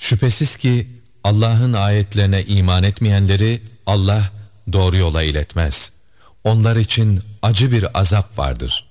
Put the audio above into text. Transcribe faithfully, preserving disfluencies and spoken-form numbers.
Şüphesiz ki Allah'ın ayetlerine iman etmeyenleri Allah doğru yola iletmez. Onlar için acı bir azap vardır.